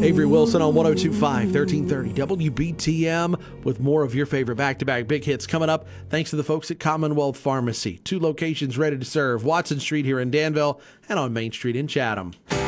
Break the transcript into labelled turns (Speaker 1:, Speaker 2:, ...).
Speaker 1: Avery Wilson on 102.5, 1330 WBTM with more of your favorite back-to-back big hits coming up thanks to the folks at Commonwealth Pharmacy. 2 locations ready to serve, Watson Street here in Danville and on Main Street in Chatham.